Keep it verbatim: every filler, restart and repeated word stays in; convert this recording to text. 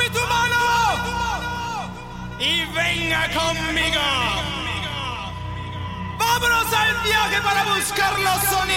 Dame tu mano y venga conmigo. Vámonos al viaje para buscar los sonidos.